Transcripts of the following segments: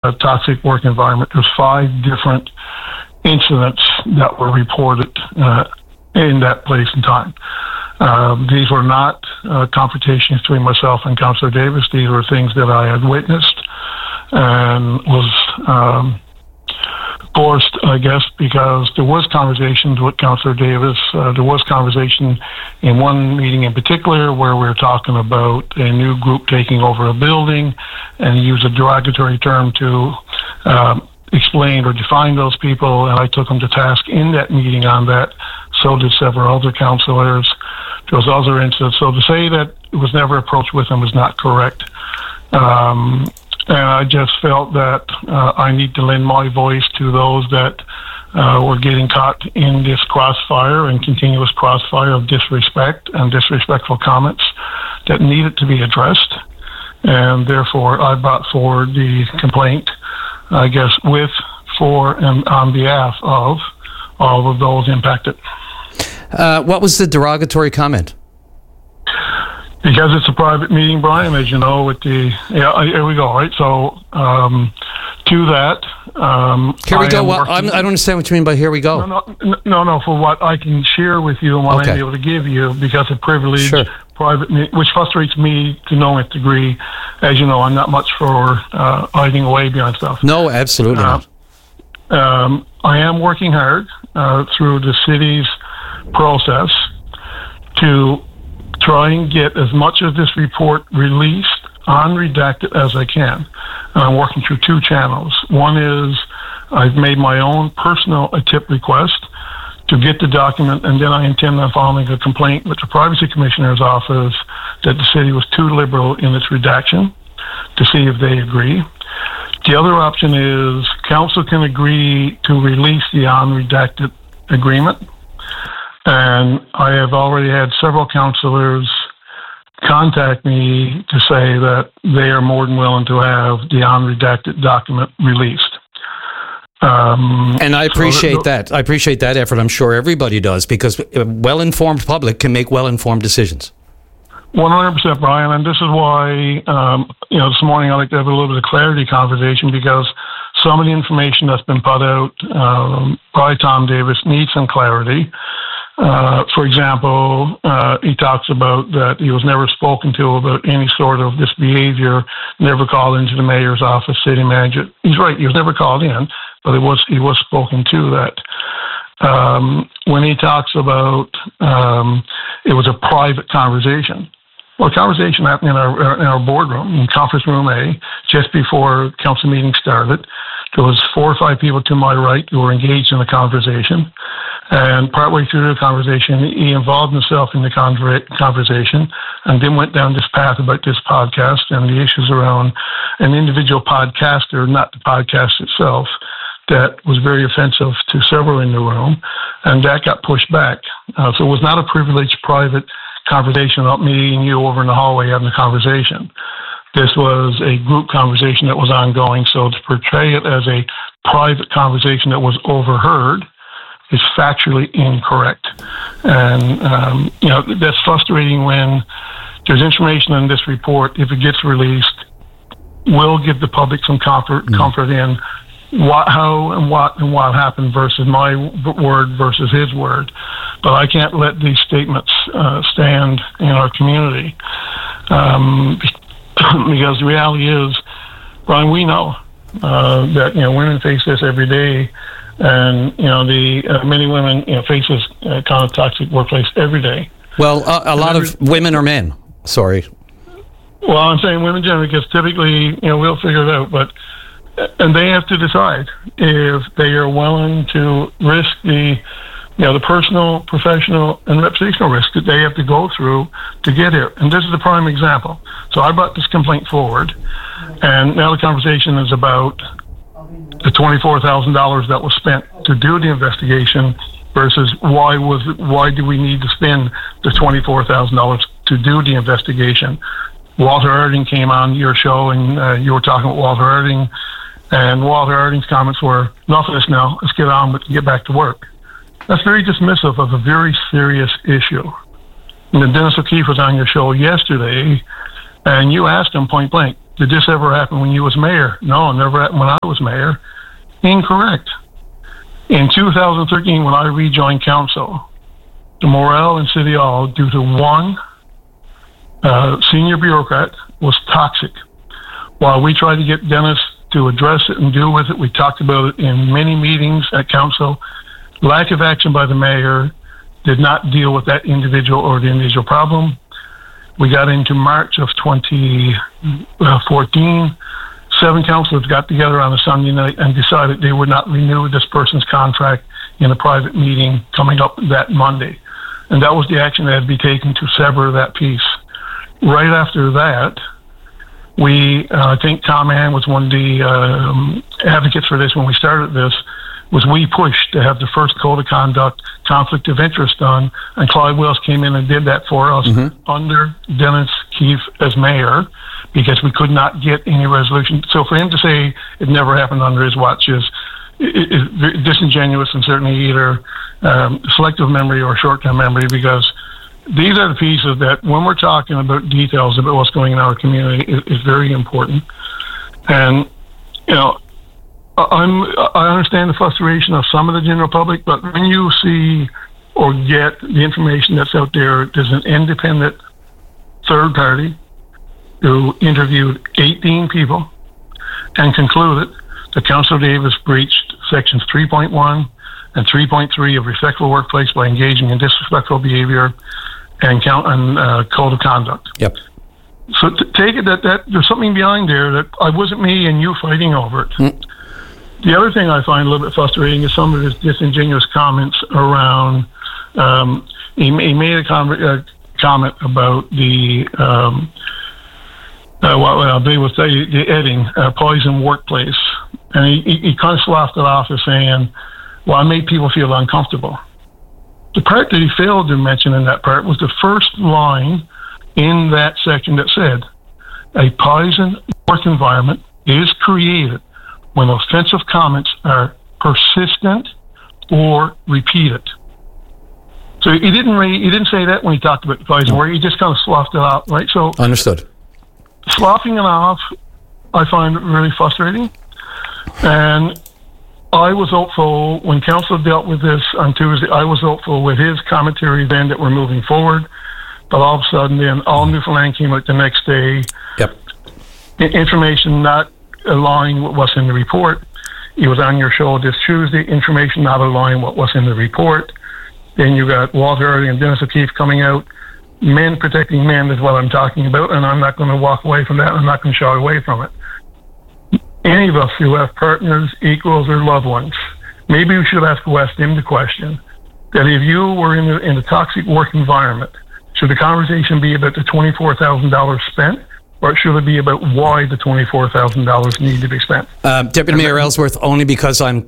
toxic work environment. There's 5 different incidents that were reported in that place and time. These were not confrontations between myself and Councillor Davis. These were things that I had witnessed and was forced, I guess, because there was conversations with Councillor Davis. There was conversation in one meeting in particular where we were talking about a new group taking over a building, and he used a derogatory term to explain or define those people, and I took him to task in that meeting on that. So did several other councillors. There was other incidents. So to say that it was never approached with him is not correct. And I just felt that I need to lend my voice to those that were getting caught in this crossfire and continuous crossfire of disrespect and disrespectful comments that needed to be addressed. And therefore, I brought forward the complaint, I guess, with, for, and on behalf of all of those impacted. What was the derogatory comment? Because it's a private meeting, Brian, as you know, with the, here we go, right? So, to that, here we go. Well, I don't understand what you mean by here we go. No, for what I can share with you and what I'm able to give you, because of privilege, private, which frustrates me to no degree. As you know, I'm not much for hiding away behind stuff. No, absolutely not. I am working hard through the city's process to try and get as much of this report released unredacted as I can. And I'm working through 2 channels. One is I've made my own personal tip request to get the document, and then I intend on filing a complaint with the Privacy Commissioner's office that the city was too liberal in its redaction, to see if they agree. The other option is council can agree to release the unredacted agreement. And I have already had several councillors contact me to say that they are more than willing to have the unredacted document released. And I appreciate that. I appreciate that effort. I'm sure everybody does, because a well-informed public can make well-informed decisions. 100%, Brian. And this is why, this morning I'd like to have a little bit of clarity conversation, because some of the information that's been put out by Tom Davis needs some clarity. For example, he talks about that he was never spoken to about any sort of this behavior, never called into the mayor's office, city manager. He's right, he was never called in, but he was spoken to that. When he talks about it was a private conversation, well, a conversation happened in our boardroom, in conference room A, just before council meeting started. There was 4 or 5 people to my right who were engaged in the conversation. And partway through the conversation, he involved himself in the conversation and then went down this path about this podcast and the issues around an individual podcaster, not the podcast itself, that was very offensive to several in the room. And that got pushed back. So it was not a privileged private conversation about me and you over in the hallway having a conversation. This was a group conversation that was ongoing. So to portray it as a private conversation that was overheard is factually incorrect. And, that's frustrating when there's information in this report. If it gets released, will give the public some comfort in how and what happened versus my word versus his word. But I can't let these statements stand in our community. Because the reality is, Brian, we know that women face this every day, and the many women face this kind of toxic workplace every day. Well, a lot of women are men. Sorry. Well, I'm saying women generally, because typically we'll figure it out, and they have to decide if they are willing to risk the personal, professional, and reputational risk that they have to go through to get here. And this is the prime example. So I brought this complaint forward, and now the conversation is about the $24,000 that was spent to do the investigation versus why do we need to spend the $24,000 to do the investigation. Walter Erding came on your show, and you were talking about Walter Erding, and Walter Erding's comments were, enough of this now, let's get on with get back to work. That's very dismissive of a very serious issue. And then Dennis O'Keefe was on your show yesterday, and you asked him point blank, did this ever happen when you was mayor? No, it never happened when I was mayor. Incorrect. In 2013, when I rejoined council, the morale in City Hall, due to one senior bureaucrat, was toxic. While we tried to get Dennis to address it and deal with it, we talked about it in many meetings at council. Lack of action by the mayor did not deal with that individual or the individual problem. We got into March of 2014. 7 councillors got together on a Sunday night and decided they would not renew this person's contract in a private meeting coming up that Monday. And that was the action that had to be taken to sever that piece. Right after that, I think Tom Ann was one of the advocates for this when we started this, was we pushed to have the first code of conduct, conflict of interest done, and Clyde Wells came in and did that for us under Dennis Keefe as mayor, because we could not get any resolution. So for him to say it never happened under his watch is disingenuous and certainly either selective memory or short-term memory, because these are the pieces that, when we're talking about details about what's going on in our community, is very important. And, you know, I understand the frustration of some of the general public, but when you see or get the information that's out there, there's an independent third party who interviewed 18 people and concluded that Councillor Davis breached sections 3.1 and 3.3 of respectful workplace by engaging in disrespectful behavior and code of conduct. Yep. So take it that there's something behind there that I wasn't me and you fighting over it. The other thing I find a little bit frustrating is some of his disingenuous comments around. He made a comment about the what I believe was the Edding poison workplace, and he kind of sloughed it off as saying, "Well, I made people feel uncomfortable." The part that he failed to mention in that part was the first line in that section that said, "A poison work environment is created when offensive comments are persistent or repeated." So he didn't say that when he talked about the poison work. He just kind of sloughed it out, right? So understood. Sloughing it off, I find really frustrating. And I was hopeful when council dealt with this on Tuesday. I was hopeful with his commentary then that we're moving forward. But all of a sudden, then all Newfoundland came out the next day. Yep. Information not aligned with what's in the report. It was on your show this Tuesday. Information not aligned with what's in the report. Then you got Walter Early and Dennis O'Keefe coming out. Men protecting men is what I'm talking about, and I'm not going to walk away from that. I'm not going to shy away from it. Any of us who have partners, equals, or loved ones, maybe we should ask them the question that if you were in a toxic work environment, should the conversation be about the $24,000 spent, or should it be about why the $24,000 need to be spent? Deputy Mayor Ellsworth, only because I'm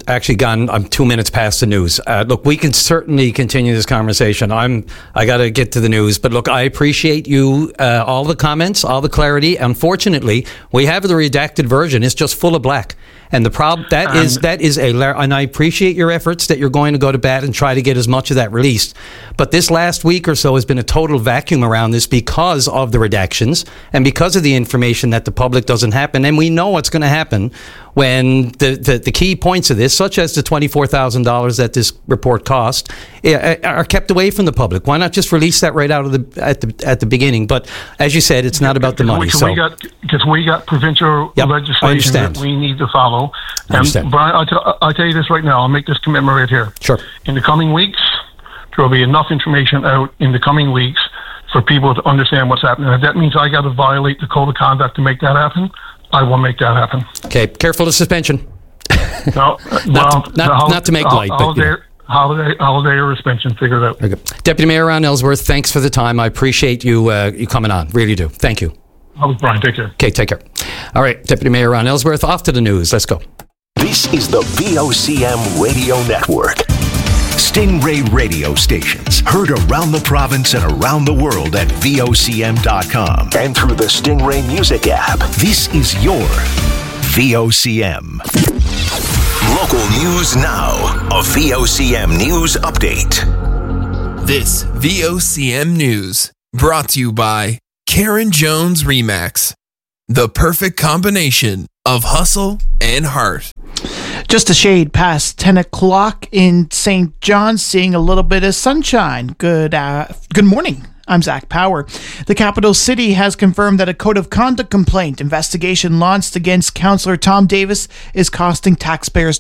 2 minutes past the news. Look, we can certainly continue this conversation. I got to get to the news, but look, I appreciate you, all the comments, all the clarity. Unfortunately, we have the redacted version. It's just full of black. And the problem, and I appreciate your efforts that you're going to go to bat and try to get as much of that released. But this last week or so has been a total vacuum around this because of the redactions and because of the information that the public doesn't happen. And we know what's going to happen when the key points of this, such as the $24,000 that this report cost, are kept away from the public. Why not just release that right out of at the beginning? But as you said, it's not about the money. Because we got provincial legislation that we need to follow. And Brian, I'll tell you this right now. I'll make this commitment right here. Sure. In the coming weeks, there will be enough information out in the coming weeks for people to understand what's happening. If that means I got to violate the code of conduct to make that happen, I will make that happen. Okay, careful of suspension. No, not to make light, but holiday or suspension, figure it out. Okay. Deputy Mayor Ron Ellsworth, thanks for the time. I appreciate you coming on. Really do. Thank you. Brian, take care. Okay, take care. All right, Deputy Mayor Ron Ellsworth, off to the news. Let's go. This is the VOCM Radio Network. Stingray radio stations heard around the province and around the world at VOCM.com and through the Stingray Music app. This is your VOCM. Local news now. A VOCM News Update. This VOCM News brought to you by Karen Jones Remax. The perfect combination of hustle and heart. Just a shade past 10 o'clock in St. John's, seeing a little bit of sunshine. Good morning. I'm Zach Power. The capital city has confirmed that a code of conduct complaint investigation launched against Councillor Tom Davis is costing taxpayers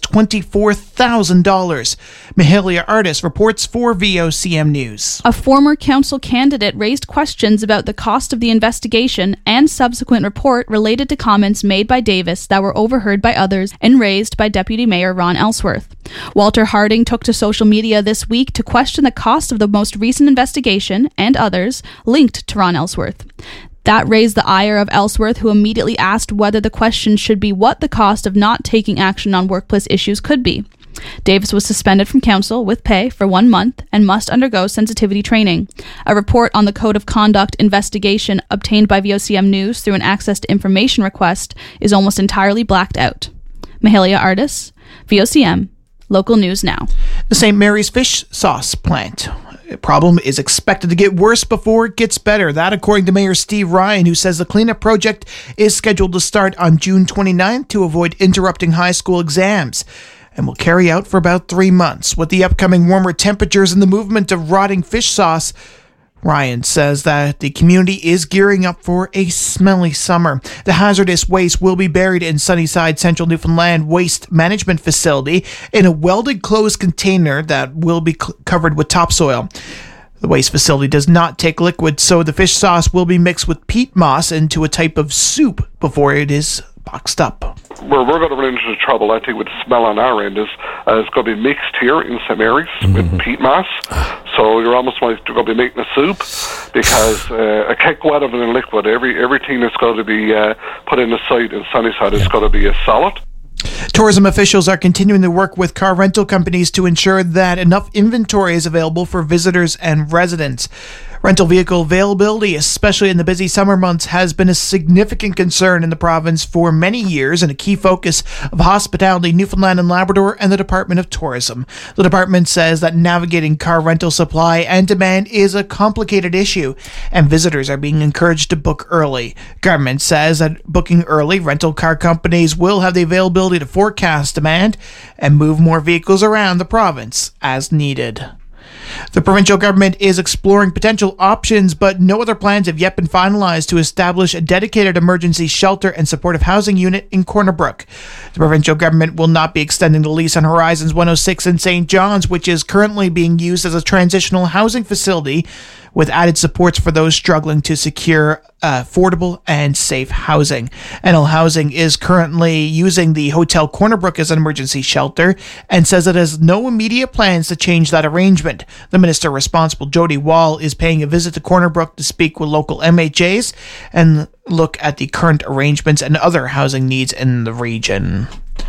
$24,000. Mahalia Artis reports for VOCM News. A former council candidate raised questions about the cost of the investigation and subsequent report related to comments made by Davis that were overheard by others and raised by Deputy Mayor Ron Ellsworth. Walter Harding took to social media this week to question the cost of the most recent investigation and others linked to Ron Ellsworth. That raised the ire of Ellsworth, who immediately asked whether the question should be what the cost of not taking action on workplace issues could be. Davis was suspended from council with pay for 1 month and must undergo sensitivity training. A report on the Code of Conduct investigation obtained by VOCM News through an access to information request is almost entirely blacked out. Mahalia Artis, VOCM, Local News Now. The St. Mary's fish sauce plant problem is expected to get worse before it gets better. That according to Mayor Steve Ryan, who says the cleanup project is scheduled to start on June 29th to avoid interrupting high school exams and will carry out for about 3 months. With the upcoming warmer temperatures and the movement of rotting fish sauce, Ryan says that the community is gearing up for a smelly summer. The hazardous waste will be buried in Sunnyside Central Newfoundland Waste Management Facility in a welded closed container that will be covered with topsoil. The waste facility does not take liquid, so the fish sauce will be mixed with peat moss into a type of soup before it is boxed up. Where we're going to run into trouble, I think, with the smell on our end is it's going to be mixed here in St. Mary's with peat moss. So you're almost like you're going to be making a soup because it can't go out of it in liquid. Everything that's going to be put in the site in Sunnyside is going to be a solid. Tourism officials are continuing to work with car rental companies to ensure that enough inventory is available for visitors and residents. Rental vehicle availability, especially in the busy summer months, has been a significant concern in the province for many years and a key focus of Hospitality Newfoundland and Labrador and the Department of Tourism. The department says that navigating car rental supply and demand is a complicated issue, and visitors are being encouraged to book early. Government says that booking early, rental car companies will have the availability to forecast demand and move more vehicles around the province as needed. The provincial government is exploring potential options, but no other plans have yet been finalized to establish a dedicated emergency shelter and supportive housing unit in Corner Brook. The provincial government will not be extending the lease on Horizons 106 in St. John's, which is currently being used as a transitional housing facility with added supports for those struggling to secure affordable and safe housing. NL Housing is currently using the Hotel Corner Brook as an emergency shelter and says it has no immediate plans to change that arrangement. The minister responsible, Jody Wall, is paying a visit to Corner Brook to speak with local MHAs and look at the current arrangements and other housing needs in the region.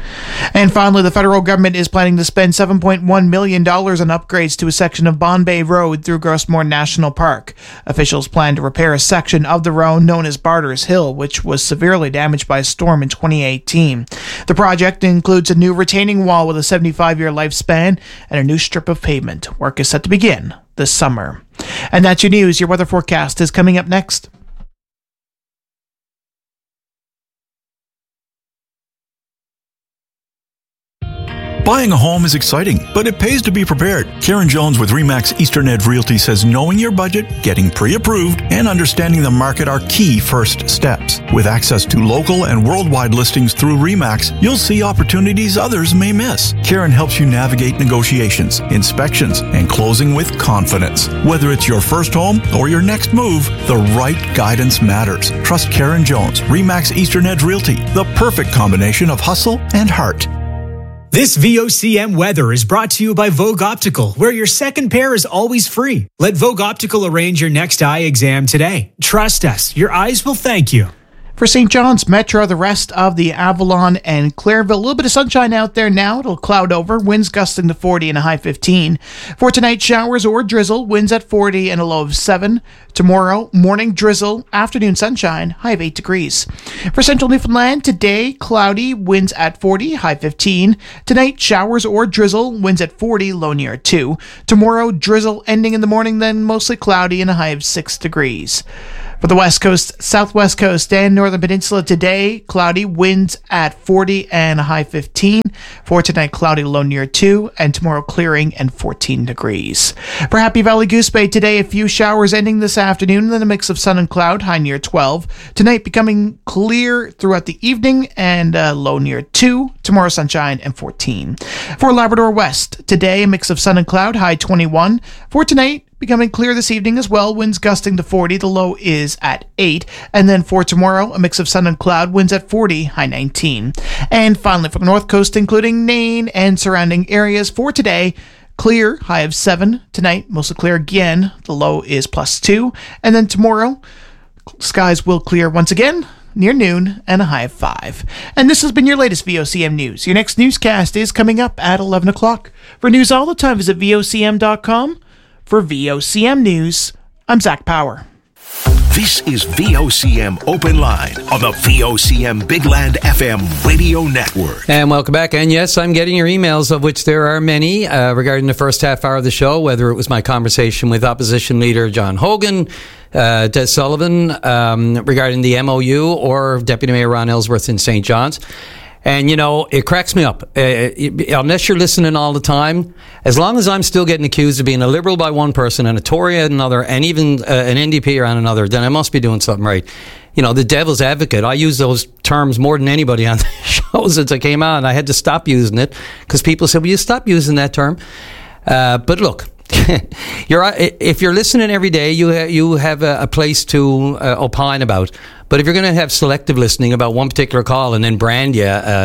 And finally, the federal government is planning to spend $7.1 million on upgrades to a section of Bond Bay Road through Grossmore National Park. Officials plan to repair a section of the road known as Barter's Hill, which was severely damaged by a storm in 2018. The project includes a new retaining wall with a 75-year lifespan and a new strip of pavement. Work is set to begin this summer. And that's your news. Your weather forecast is coming up next. Buying a home is exciting, but it pays to be prepared. Karen Jones with RE/MAX Eastern Edge Realty says knowing your budget, getting pre-approved, and understanding the market are key first steps. With access to local and worldwide listings through RE/MAX, you'll see opportunities others may miss. Karen helps you navigate negotiations, inspections, and closing with confidence. Whether it's your first home or your next move, the right guidance matters. Trust Karen Jones, RE/MAX Eastern Edge Realty, the perfect combination of hustle and heart. This VOCM weather is brought to you by Vogue Optical, where your second pair is always free. Let Vogue Optical arrange your next eye exam today. Trust us, your eyes will thank you. For St. John's Metro, the rest of the Avalon and Clairville, a little bit of sunshine out there now. It'll cloud over, winds gusting to 40 and a high 15. For tonight, showers or drizzle, winds at 40 and a low of 7. Tomorrow, morning drizzle, afternoon sunshine, high of 8 degrees. For Central Newfoundland, today, cloudy, winds at 40, high 15. Tonight, showers or drizzle, winds at 40, low near 2. Tomorrow, drizzle ending in the morning, then mostly cloudy and a high of 6 degrees. For the West Coast, Southwest Coast, and Northern Peninsula today, cloudy, winds at 40 and a high 15. For tonight, cloudy, low near 2, and tomorrow clearing and 14 degrees. For Happy Valley Goose Bay today, a few showers ending this afternoon, and then a mix of sun and cloud, high near 12. Tonight becoming clear throughout the evening and low near 2. Tomorrow sunshine and 14. For Labrador West, today a mix of sun and cloud, high 21. For tonight, becoming clear this evening as well, winds gusting to 40, the low is at 8. And then for tomorrow, a mix of sun and cloud, winds at 40, high 19. And finally for the North Coast, including Nain and surrounding areas, for today, clear, high of 7. Tonight, mostly clear again, the low is +2. And then tomorrow, skies will clear once again, near noon, and a high of 5. And this has been your latest VOCM News. Your next newscast is coming up at 11 o'clock. For news all the time, visit VOCM.com. For VOCM News, I'm Zach Power. This is VOCM Open Line on the VOCM Big Land FM radio network. And welcome back. And yes, I'm getting your emails, of which there are many, regarding the first half hour of the show, whether it was my conversation with Opposition Leader John Hogan, Des Sullivan, regarding the MOU, or Deputy Mayor Ron Ellsworth in St. John's. And, you know, it cracks me up. Unless you're listening all the time, as long as I'm still getting accused of being a Liberal by one person and a Tory on another, and even an NDP on another, then I must be doing something right. You know, the devil's advocate, I use those terms more than anybody on the show since I came on. I had to stop using it because people said, will you stop using that term? But look, if you're listening every day, you have a place to opine about. But if you're going to have selective listening about one particular call and then brand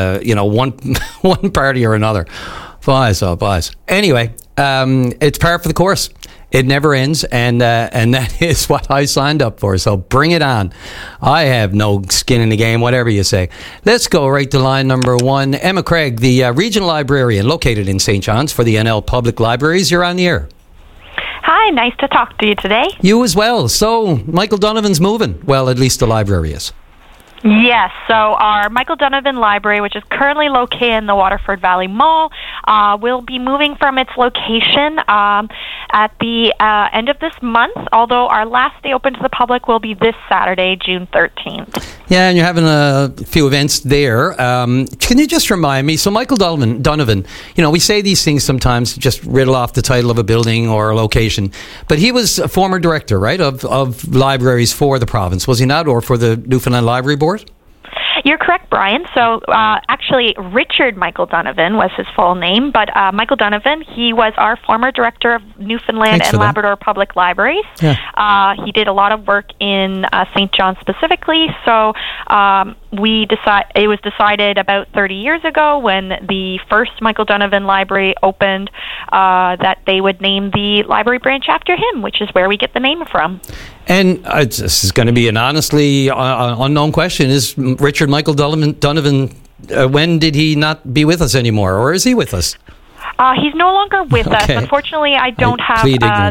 one party or another, boys. Anyway, it's par for the course. It never ends, and that is what I signed up for. So bring it on. I have no skin in the game, whatever you say. Let's go right to line number 1. Emma Craig, the regional librarian located in St. John's for the NL Public Libraries. You're on the air. Hi, nice to talk to you today. You as well. So, Michael Donovan's moving. Well, at least the library is. Yes, so our Michael Donovan Library, which is currently located in the Waterford Valley Mall, will be moving from its location at the end of this month, although our last day open to the public will be this Saturday, June 13th. Yeah, and you're having a few events there. Can you just remind me, so Michael Donovan, you know, we say these things sometimes, just riddle off the title of a building or a location, but he was a former director, right, of libraries for the province, was he not, or for the Newfoundland Library Board? You're correct, Brian. So actually, Richard Michael Donovan was his full name, but Michael Donovan, he was our former director of Newfoundland and Labrador Public Libraries. Yeah. He did a lot of work in St. John specifically, so it was decided about 30 years ago when the first Michael Donovan Library opened that they would name the library branch after him, which is where we get the name from. And this is going to be an honestly unknown question. Is Richard Michael Donovan, when did he not be with us anymore, or is he with us? He's no longer with us. Unfortunately, I don't have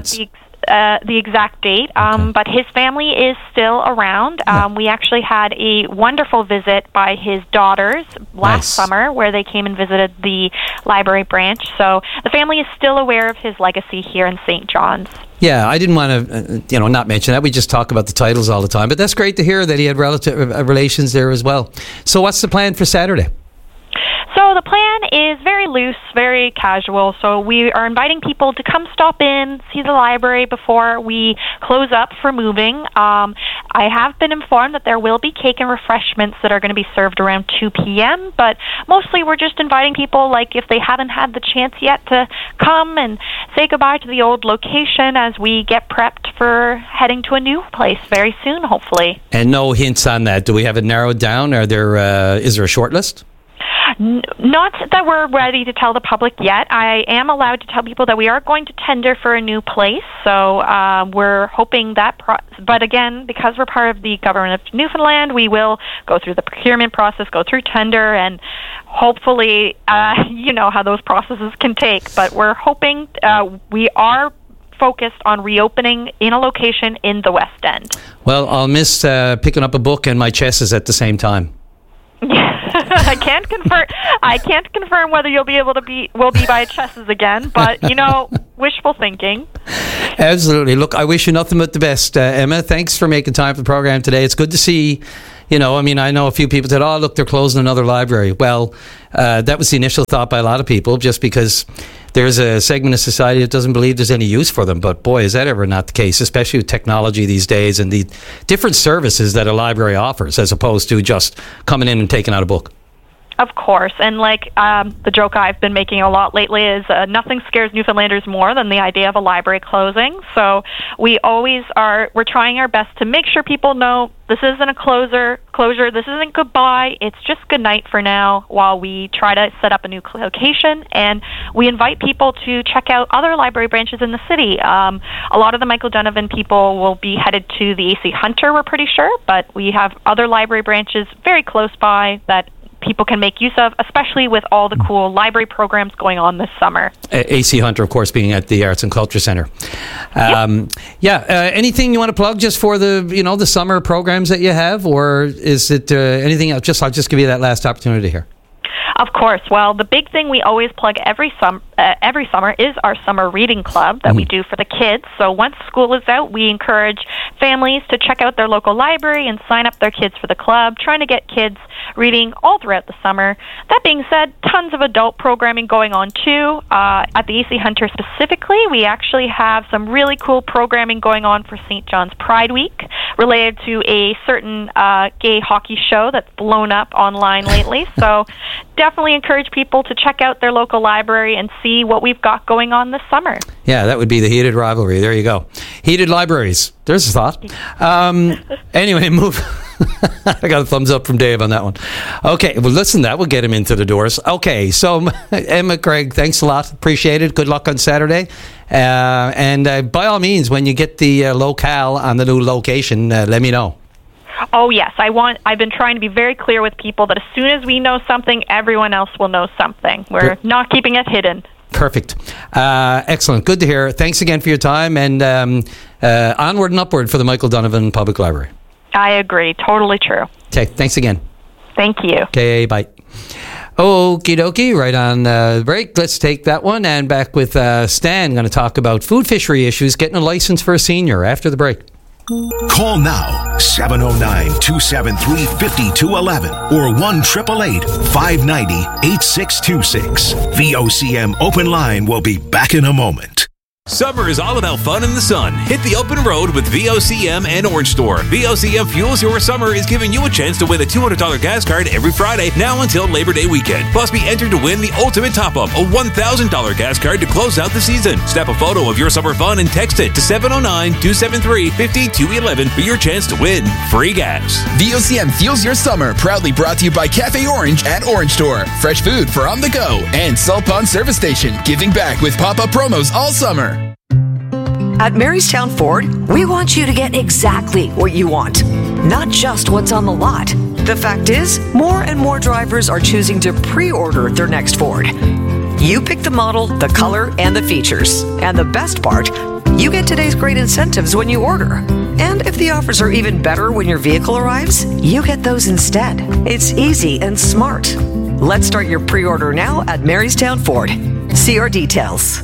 the exact date, but his family is still around. We actually had a wonderful visit by his daughters last summer where they came and visited the library branch. So the family is still aware of his legacy here in St. John's. Yeah, I didn't want to, not mention that. We just talk about the titles all the time. But that's great to hear that he had relations there as well. So what's the plan for Saturday? So the plan is very loose, very casual. So we are inviting people to come stop in, see the library before we close up for moving. I have been informed that there will be cake and refreshments that are going to be served around 2 p.m., but mostly we're just inviting people, like if they haven't had the chance yet, to come and say goodbye to the old location as we get prepped for heading to a new place very soon, hopefully. And no hints on that. Do we have it narrowed down? Is there a short list? Not that we're ready to tell the public yet. I am allowed to tell people that we are going to tender for a new place, so we're hoping that, but again, because we're part of the government of Newfoundland, we will go through the procurement process, go through tender, and hopefully, you know how those processes can take, but we're hoping we are focused on reopening in a location in the West End. Well, I'll miss picking up a book and my chess is at the same time. I can't confirm whether we'll be by chesses again, but wishful thinking. Absolutely. Look, I wish you nothing but the best, Emma. Thanks for making time for the program today. It's good to see. I know a few people said, look, they're closing another library. Well, that was the initial thought by a lot of people, just because there's a segment of society that doesn't believe there's any use for them. But boy, is that ever not the case, especially with technology these days and the different services that a library offers, as opposed to just coming in and taking out a book. Of course, and the joke I've been making a lot lately is nothing scares Newfoundlanders more than the idea of a library closing. So we're trying our best to make sure people know this isn't a closure, this isn't goodbye, it's just good night for now while we try to set up a new location, and we invite people to check out other library branches in the city. A lot of the Michael Donovan people will be headed to the AC Hunter, we're pretty sure, but we have other library branches very close by that people can make use of, especially with all the cool library programs going on this summer. AC Hunter, of course, being at the Arts and Culture Centre. Anything you want to plug just for the summer programs that you have, or is it anything else? I'll just give you that last opportunity here. Of course. Well, the big thing we always plug every summer is our summer reading club that we do for the kids. So once school is out, we encourage families to check out their local library and sign up their kids for the club, trying to get kids reading all throughout the summer. That being said, tons of adult programming going on too. At the AC Hunter specifically, we actually have some really cool programming going on for St. John's Pride Week related to a certain gay hockey show that's blown up online lately. So definitely encourage people to check out their local library and see what we've got going on this summer. Yeah, that would be the heated rivalry. There you go. Heated libraries. There's a thought. Anyway, move. I got a thumbs up from Dave on that one. Okay, well, listen, that will get him into the doors. Okay, so Emma Craig, thanks a lot. Appreciate it. Good luck on Saturday. And by all means, when you get the locale on the new location, let me know. Oh, yes. I've been trying to be very clear with people that as soon as we know something, everyone else will know something. We're not keeping it hidden. Perfect. Excellent. Good to hear. Thanks again for your time, and onward and upward for the Michael Donovan Public Library. I agree. Totally true. Okay. Thanks again. Thank you. Okay. Bye. Okie dokie. Right on break. Let's take that one. And back with Stan. Going to talk about food fishery issues, getting a license for a senior after the break. Call now, 709-273-5211 or 1-888-590-8626. VOCM Open Line will be back in a moment. Summer is all about fun in the sun. Hit the open road with VOCM and Orange Store. VOCM Fuels Your Summer is giving you a chance to win a $200 gas card every Friday, now until Labor Day weekend. Plus, be entered to win the ultimate top-up, a $1,000 gas card to close out the season. Snap a photo of your summer fun and text it to 709-273-5211 for your chance to win free gas. VOCM Fuels Your Summer, proudly brought to you by Cafe Orange at Orange Store. Fresh food for on the go. And Salt Pond Service Station, giving back with pop-up promos all summer. At Marystown Ford, we want you to get exactly what you want, not just what's on the lot. The fact is, more and more drivers are choosing to pre-order their next Ford. You pick the model, the color, and the features. And the best part, you get today's great incentives when you order. And if the offers are even better when your vehicle arrives, you get those instead. It's easy and smart. Let's start your pre-order now at Marystown Ford. See our details.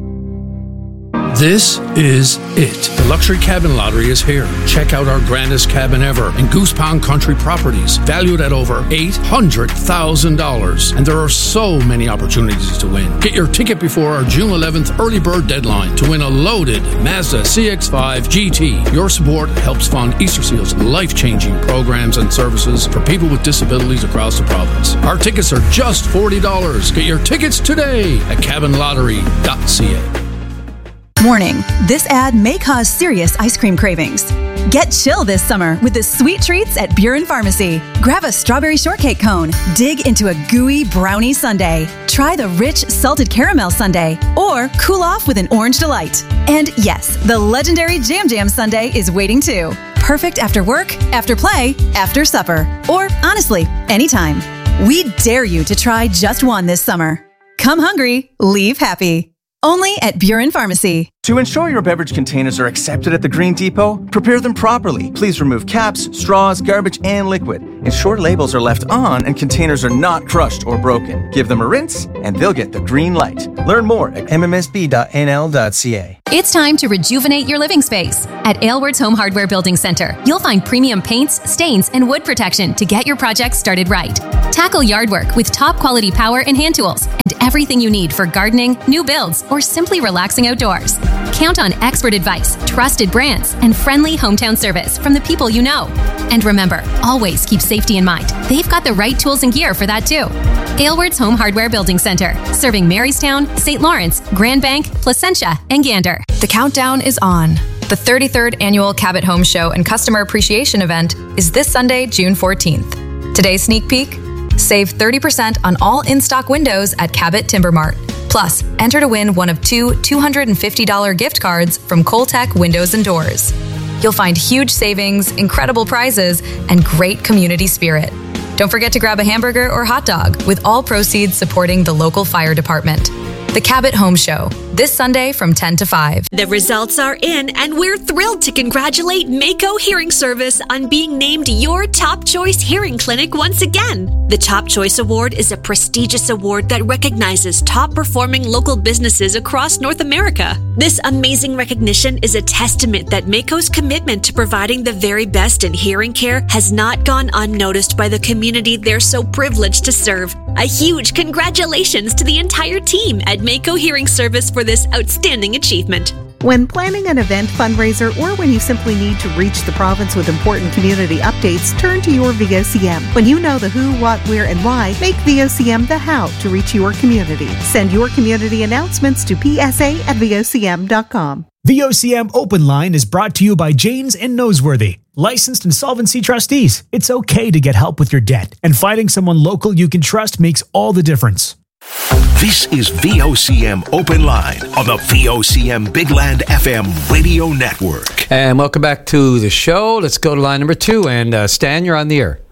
This is it. The Luxury Cabin Lottery is here. Check out our grandest cabin ever in Goose Pond Country Properties, valued at over $800,000. And there are so many opportunities to win. Get your ticket before our June 11th early bird deadline to win a loaded Mazda CX-5 GT. Your support helps fund Easter Seal's life-changing programs and services for people with disabilities across the province. Our tickets are just $40. Get your tickets today at cabinlottery.ca. Warning, this ad may cause serious ice cream cravings. Get chill this summer with the sweet treats at Buren Pharmacy. Grab a strawberry shortcake cone, dig into a gooey brownie sundae, try the rich salted caramel sundae, or cool off with an orange delight. And yes, the legendary Jam Jam sundae is waiting too. Perfect after work, after play, after supper, or honestly, anytime. We dare you to try just one this summer. Come hungry, leave happy. Only at Buren Pharmacy. To ensure your beverage containers are accepted at the Green Depot, prepare them properly. Please remove caps, straws, garbage, and liquid. Ensure labels are left on and containers are not crushed or broken. Give them a rinse, and they'll get the green light. Learn more at mmsb.nl.ca. It's time to rejuvenate your living space. At Aylward's Home Hardware Building Center, you'll find premium paints, stains, and wood protection to get your project started right. Tackle yard work with top quality power and hand tools and everything you need for gardening, new builds, or simply relaxing outdoors. Count on expert advice, trusted brands, and friendly hometown service from the people you know. And remember, always keep safety in mind. They've got the right tools and gear for that too. Aylward's Home Hardware Building Center, serving Marystown, St. Lawrence, Grand Bank, Placentia, and Gander. The countdown is on. The 33rd Annual Cabot Home Show and Customer Appreciation Event is this Sunday, June 14th. Today's sneak peek? Save 30% on all in-stock windows at Cabot Timber Mart. Plus, enter to win one of 2 $250 gift cards from Coltec Windows and Doors. You'll find huge savings, incredible prizes, and great community spirit. Don't forget to grab a hamburger or hot dog, with all proceeds supporting the local fire department. The Cabot Home Show, this Sunday from 10 to 5. The results are in, and we're thrilled to congratulate Mako Hearing Service on being named your Top Choice Hearing Clinic once again. The Top Choice Award is a prestigious award that recognizes top-performing local businesses across North America. This amazing recognition is a testament that Mako's commitment to providing the very best in hearing care has not gone unnoticed by the community they're so privileged to serve. A huge congratulations to the entire team at Mako Hearing Service for this outstanding achievement. When planning an event, fundraiser, or when you simply need to reach the province with important community updates, turn to your VOCM. When you know the who, what, where, and why, make VOCM the how to reach your community. Send your community announcements to psa@vocm.com. VOCM Open Line is brought to you by Janes and Noseworthy, licensed insolvency trustees. It's okay to get help with your debt, and finding someone local you can trust makes all the difference. This is VOCM Open Line on the VOCM Bigland FM radio network. And welcome back to the show. Let's go to line number 2. And Stan, you're on the air.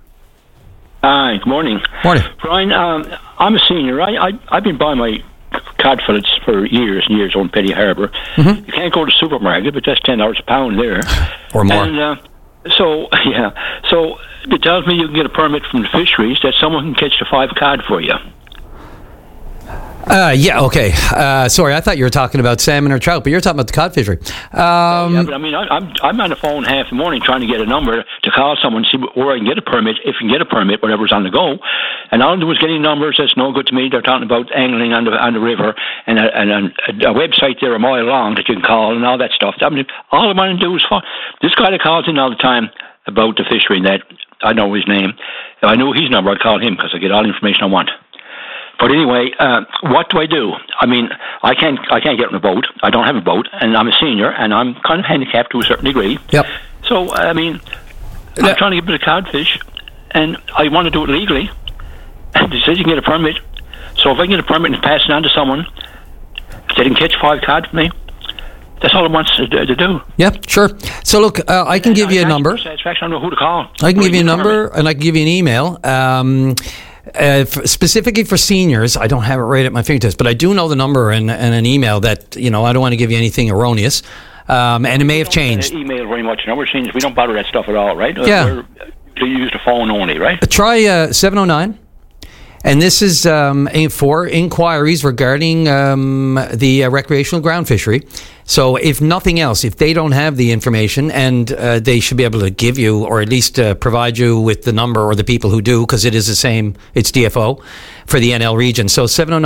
Hi, good morning. Morning. Brian, I'm a senior. I've been buying my cod fillets for years and years on Petty Harbour. Mm-hmm. You can't go to the supermarket, but that's $10 a pound there. Or more. And so it tells me you can get a permit from the fisheries that someone can catch the 5 cod for you. Yeah, okay. Sorry, I thought you were talking about salmon or trout, but you're talking about the cod fishery. Yeah, but I mean, I'm on the phone half the morning trying to get a number to call someone, see where I can get a permit, if you can get a permit, whatever's on the go. And all I do is getting numbers. That's no good to me. They're talking about angling on the river and a website there a mile long that you can call and all that stuff. I mean, all I want to do is this guy that calls in all the time about the fishery and that, I know his name. If I knew his number, I'd call him because I get all the information I want. But anyway, what do I do? I mean, I can't get on a boat. I don't have a boat, and I'm a senior, and I'm kind of handicapped to a certain degree. Yep. So, I mean, I'm trying to get a bit of codfish, and I want to do it legally. And they says you can get a permit. So if I can get a permit and pass it on to someone, if they can catch 5 cod for me, that's all I want to do. Yep, sure. So look, I can give you a number. Satisfaction, I don't know who to call. I can give you a number, and I can give you an email. Specifically for seniors, I don't have it right at my fingertips, but I do know the number and an email that, I don't want to give you anything erroneous. And it may have changed. Email very much. We're seniors. We don't bother that stuff at all, right? Yeah. We use the phone only, right? Try 709. And this is for inquiries regarding the recreational ground fishery. So if nothing else, if they don't have the information, and they should be able to give you, or at least provide you with the number or the people who do, because it is the same, it's DFO for the NL region. So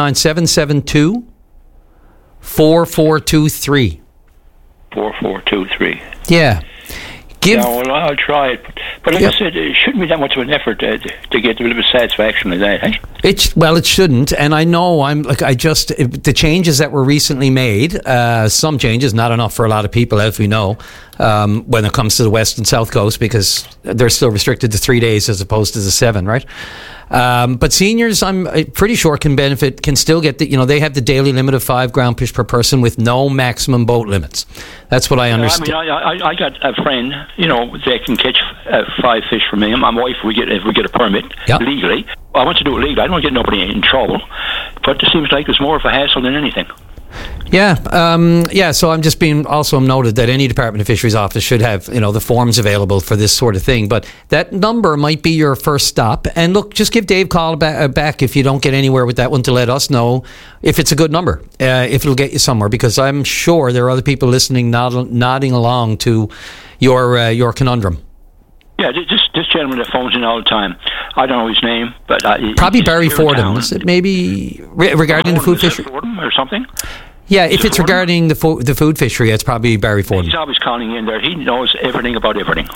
709-772-4423. 4423. Yeah. Well, I'll try it. But like I said, it shouldn't be that much of an effort to get a bit of satisfaction like that, eh? It shouldn't. And I know the changes that were recently made, some changes, not enough for a lot of people, as we know, when it comes to the West and South Coast, because they're still restricted to 3 days as opposed to the 7, right? But seniors, I'm pretty sure can still get they have the daily limit of 5 ground fish per person with no maximum boat limits. That's what I understand. I got a friend, that can catch 5 fish for me and my wife if we get a permit legally. I want to do it legally. I don't want to get nobody in trouble. But it seems like it's more of a hassle than anything. Yeah. So I'm just being also noted that any Department of Fisheries office should have, the forms available for this sort of thing. But that number might be your first stop. And look, just give Dave a call back if you don't get anywhere with that one to let us know if it's a good number, if it'll get you somewhere. Because I'm sure there are other people listening, nodding along to your conundrum. Yeah, this gentleman that phones in all the time. I don't know his name, but probably Barry Fordham. Is it maybe regarding the food fishery Fordham or something? Yeah, if it's regarding the food fishery, it's probably Barry Fordham. He's always calling in there. He knows everything about everything.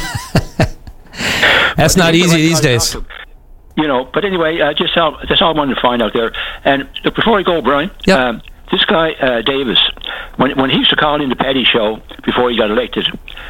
That's not easy these days. But anyway, that's all I wanted to find out there. And look, before I go, Brian, this guy Davis, when he used to call in the Paddy show before he got elected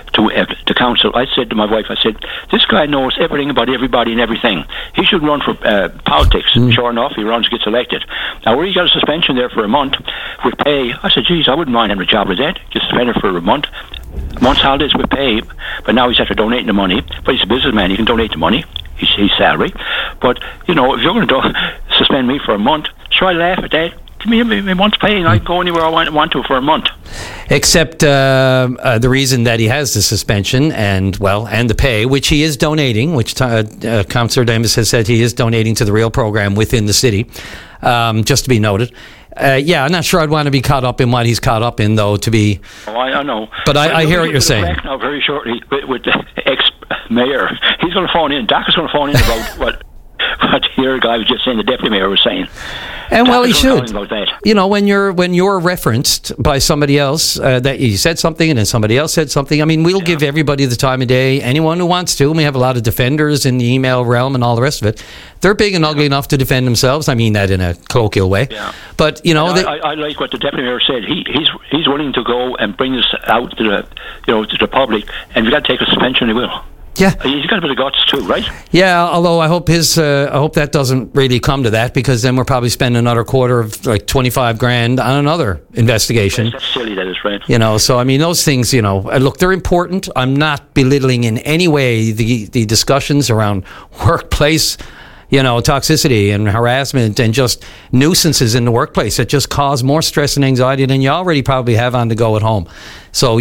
to council, I said to my wife, this guy knows everything about everybody and everything. He should run for politics. Sure enough, he runs, gets elected. Now, where he got a suspension there for a month with pay, I said, geez, I wouldn't mind having a job with that. Get suspended for a month's holidays with pay, but now he's after donating the money. But he's a businessman, he can donate the money. His salary. But, if you're going to suspend me for a month, sure, I laugh at that. Give me a month's pay and I can go anywhere I want to for a month. Except the reason that he has the suspension and the pay, which he is donating, which Councillor Davis has said he is donating to the Real program within the city, just to be noted. I'm not sure I'd want to be caught up in what he's caught up in, though, to be... Oh, I know. But I hear what you're saying. Now, very shortly, with the ex-mayor, he's going to phone in. Doc is going to phone in about what your guy was just saying, the deputy mayor was saying. And he should. When you're referenced by somebody else, that you said something and then somebody else said something. I mean, we'll give everybody the time of day, anyone who wants to. And we have a lot of defenders in the email realm and all the rest of it. They're big and ugly enough to defend themselves. I mean that in a colloquial way. Yeah. But I like what the deputy mayor said. He's willing to go and bring this out to the public, and if you got to take a suspension, he will. Yeah, he's got a bit of guts too, right? Yeah, although I hope that doesn't really come to that, because then we're probably spending another quarter of like $25,000 on another investigation. That's silly, that is, right? So I mean, those things, look, they're important. I'm not belittling in any way the discussions around workplace, toxicity and harassment and just nuisances in the workplace that just cause more stress and anxiety than you already probably have on the go at home. So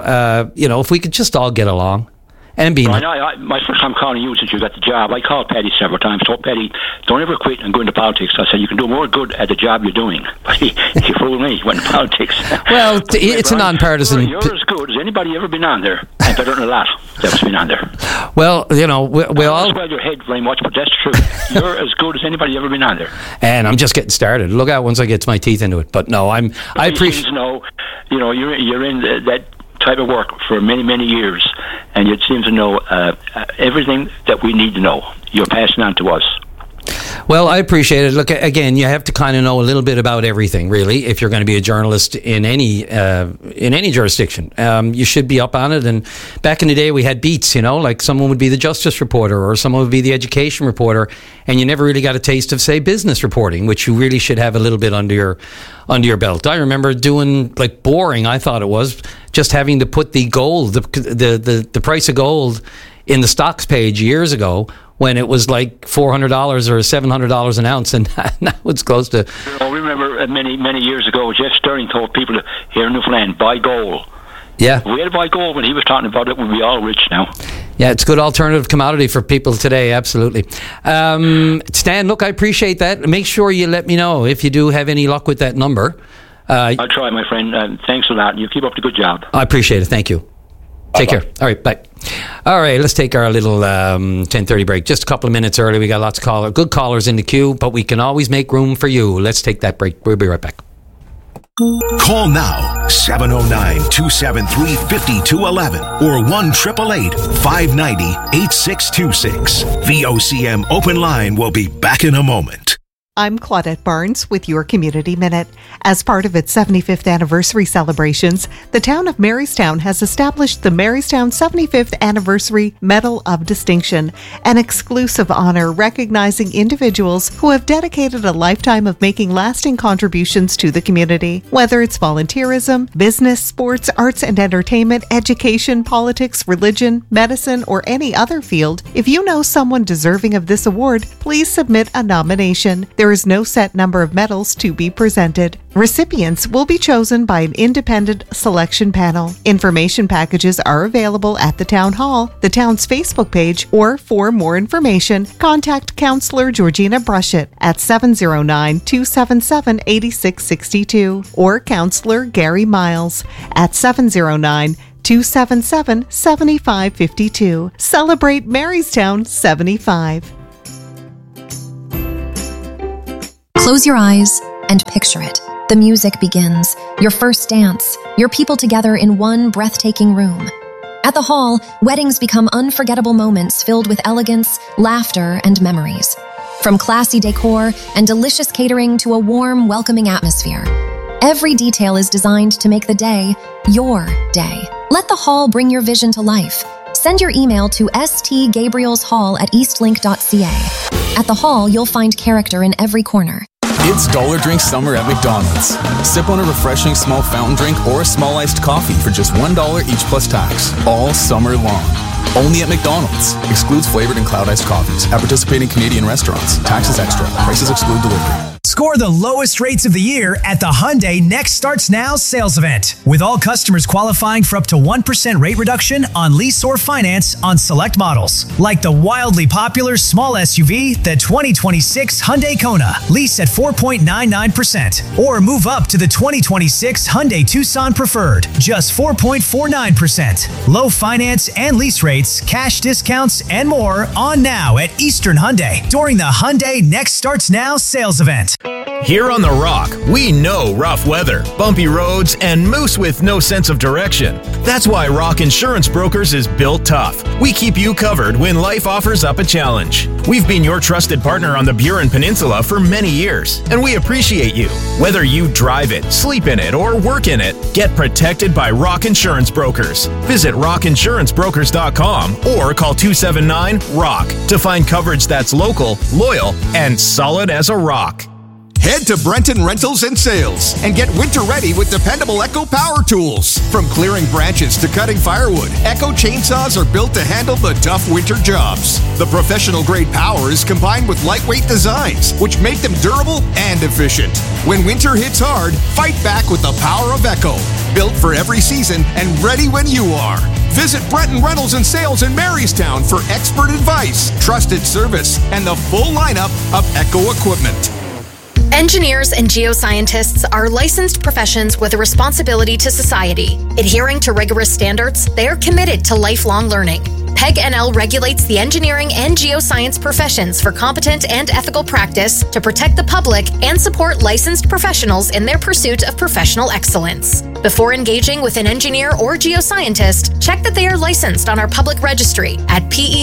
if we could just all get along. And my first time calling you since you got the job, I called Paddy several times, told Paddy, don't ever quit and go into politics. I said, you can do more good at the job you're doing. But he fooled me, he went into politics. Well, it's a non-partisan... You're as good as anybody ever been on there, and better than a lot that's been on there. Well, we all... Don't swell your head very much, but that's true. You're as good as anybody ever been on there. And I'm just getting started. Look out once I get my teeth into it. But no, I appreciate... You're in that type of work for many, many years, and you seem to know everything that we need to know. You're passing on to us. Well, I appreciate it. Look, again, you have to kind of know a little bit about everything, really, if you're going to be a journalist in any jurisdiction. You should be up on it. And back in the day, we had beats, like someone would be the justice reporter or someone would be the education reporter, and you never really got a taste of, say, business reporting, which you really should have a little bit under your belt. I remember doing, boring, I thought it was, just having to put the gold, the price of gold in the stocks page years ago, when it was like $400 or $700 an ounce, and now it's close to... I remember many, many years ago, Jeff Sterling told people here in Newfoundland, buy gold. Yeah. If we had to buy gold when he was talking about it, we'd be all rich now. Yeah, it's a good alternative commodity for people today, absolutely. Stan, look, I appreciate that. Make sure you let me know if you do have any luck with that number. I'll try, my friend. Thanks a lot. You keep up the good job. I appreciate it. Thank you. Take care. All right, bye. All right, let's take our little 10:30 break. Just a couple of minutes early. We got lots of good callers in the queue, but we can always make room for you. Let's take that break. We'll be right back. Call now, 709-273-5211 or 1-888-590-8626. VOCM Open Line will be back in a moment. I'm Claudette Barnes with your Community Minute. As part of its 75th anniversary celebrations, the town of Marystown has established the Marystown 75th Anniversary Medal of Distinction, an exclusive honor recognizing individuals who have dedicated a lifetime of making lasting contributions to the community. Whether it's volunteerism, business, sports, arts and entertainment, education, politics, religion, medicine, or any other field, if you know someone deserving of this award, please submit a nomination. There There is no set number of medals to be presented. Recipients will be chosen by an independent selection panel. Information packages are available at the Town Hall, the town's Facebook page, or for more information, contact Councillor Georgina Brushett at 709-277-8662 or Councillor Gary Miles at 709-277-7552. Celebrate Marystown 75. Close your eyes and picture it. The music begins, your first dance, your people together in one breathtaking room. At the Hall, weddings become unforgettable moments filled with elegance, laughter, and memories. From classy decor and delicious catering to a warm, welcoming atmosphere, every detail is designed to make the day your day. Let the Hall bring your vision to life. Send your email to stgabrielshall@eastlink.ca. At the Hall, you'll find character in every corner. It's Dollar Drink Summer at McDonald's. Sip on a refreshing small fountain drink or a small iced coffee for just $1 each plus tax, all summer long. Only at McDonald's. Excludes flavored and cloud iced coffees. At participating Canadian restaurants. Taxes extra. Prices exclude delivery. Score the lowest rates of the year at the Hyundai Next Starts Now sales event, with all customers qualifying for up to 1% rate reduction on lease or finance on select models, like the wildly popular small SUV, the 2026 Hyundai Kona, lease at 4.99%, or move up to the 2026 Hyundai Tucson Preferred, just 4.49%. Low finance and lease rates, cash discounts, and more on now at Eastern Hyundai during the Hyundai Next Starts Now sales event. Here on The Rock, we know rough weather, bumpy roads, and moose with no sense of direction. That's why Rock Insurance Brokers is built tough. We keep you covered when life offers up a challenge. We've been your trusted partner on the Burin Peninsula for many years, and we appreciate you. Whether you drive it, sleep in it, or work in it, get protected by Rock Insurance Brokers. Visit rockinsurancebrokers.com or call 279-ROCK to find coverage that's local, loyal, and solid as a rock. Head to Brenton Rentals and Sales and get winter ready with dependable Echo power tools. From clearing branches to cutting firewood, Echo chainsaws are built to handle the tough winter jobs. The professional grade power is combined with lightweight designs, which make them durable and efficient. When winter hits hard, fight back with the power of Echo. Built for every season and ready when you are. Visit Brenton Rentals and Sales in Marystown for expert advice, trusted service, and the full lineup of Echo equipment. Engineers and geoscientists are licensed professions with a responsibility to society. Adhering to rigorous standards, they are committed to lifelong learning. PEG NL regulates the engineering and geoscience professions for competent and ethical practice to protect the public and support licensed professionals in their pursuit of professional excellence. Before engaging with an engineer or geoscientist, check that they are licensed on our public registry at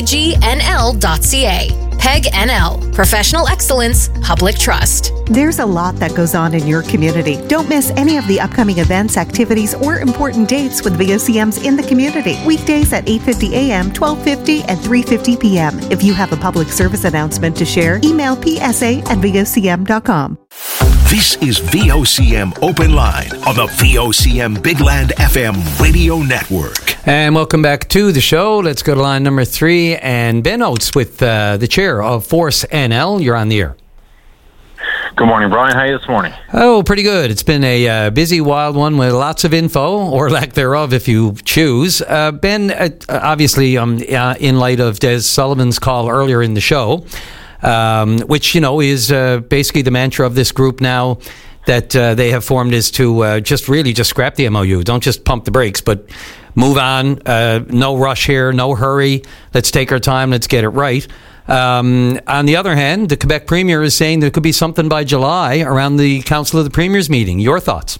pegnl.ca. PEG NL, Professional Excellence, Public Trust. There's a lot that goes on in your community. Don't miss any of the upcoming events, activities, or important dates with VOCMs in the community. Weekdays at 8:50 a.m., 12:50, and 3:50 p.m. If you have a public service announcement to share, email psa@vocm.com. This is VOCM Open Line on the VOCM Big Land FM radio network. And welcome back to the show. Let's go to line number 3. And Ben Oates with the chair of Force NL. You're on the air. Good morning, Brian. How are you this morning? Oh, pretty good. It's been a busy, wild one with lots of info, or lack thereof if you choose. Ben, obviously, in light of Des Sullivan's call earlier in the show, which, is basically the mantra of this group now that they have formed, is to just scrap the MOU. Don't just pump the brakes, but move on. No rush here, no hurry. Let's take our time. Let's get it right. On the other hand, the Quebec Premier is saying there could be something by July around the Council of the Premiers meeting. Your thoughts?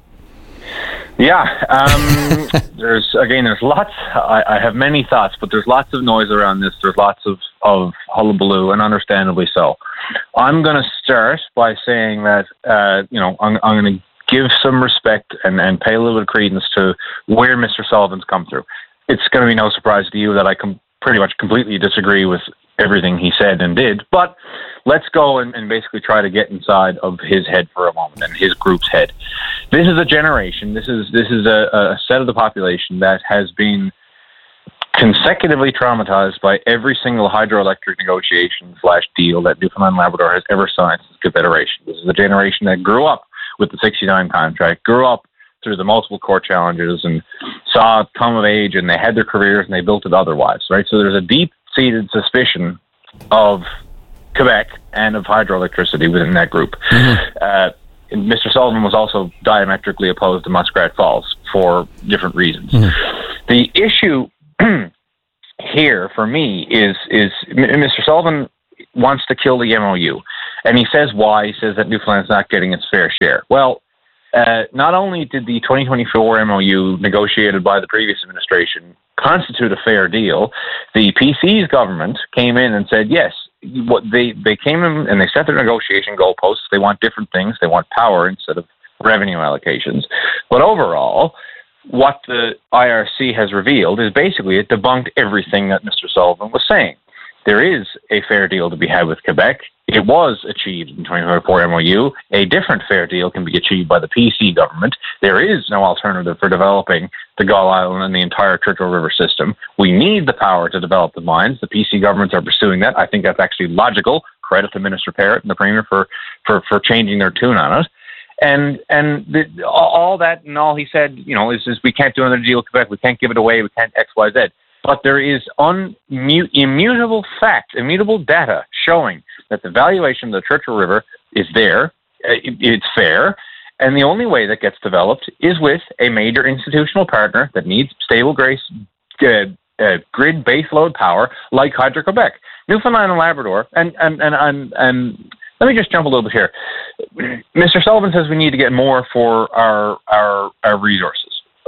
Yeah, there's lots. I have many thoughts, but there's lots of noise around this. There's lots of hullabaloo, and understandably so. I'm going to start by saying that I'm going to give some respect and pay a little bit of credence to where Mr. Sullivan's come through. It's going to be no surprise to you that I pretty much completely disagree with everything he said and did, but let's go and basically try to get inside of his head for a moment, and his group's head. This is a generation, this is a set of the population that has been consecutively traumatized by every single hydroelectric negotiation / deal that Newfoundland and Labrador has ever signed since Confederation. This is a generation that grew up with the 69 contract, grew up through the multiple court challenges and saw it come of age, and they had their careers and they built it otherwise, right? So there's a deep-seated suspicion of Quebec and of hydroelectricity within that group. Mr. Sullivan was also diametrically opposed to Muskrat Falls for different reasons. The issue here for me is Mr. Sullivan wants to kill the MOU, and he says why. He says that Newfoundland's not getting its fair share. Well, not only did the 2024 MOU negotiated by the previous administration constitute a fair deal, the PC's government came in and said, yes, what they came in and they set their negotiation goalposts. They want different things. They want power instead of revenue allocations. But overall, what the IRC has revealed is basically it debunked everything that Mr. Sullivan was saying. There is a fair deal to be had with Quebec. It was achieved in 2024 MOU. A different fair deal can be achieved by the PC government. There is no alternative for developing the Gull Island and the entire Churchill River system. We need the power to develop the mines. The PC governments are pursuing that. I think that's actually logical. Credit to Minister Parrott and the Premier for changing their tune on it. And all that and all he said, is we can't do another deal with Quebec. We can't give it away. We can't X, Y, Z. But there is immutable fact, immutable data showing that the valuation of the Churchill River is there. It's fair. And the only way that gets developed is with a major institutional partner that needs stable grid baseload power like Hydro-Quebec. Newfoundland and Labrador, and let me just jump a little bit here. Mr. Sullivan says we need to get more for our resources.